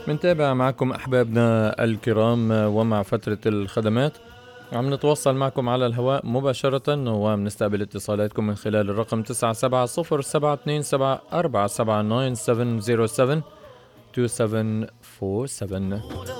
منتابع معكم أحبابنا الكرام ومع فترة الخدمات عم نتواصل معكم على الهواء مباشرة ومنستقبل اتصالاتكم من خلال الرقم 970-727-479-707 2747.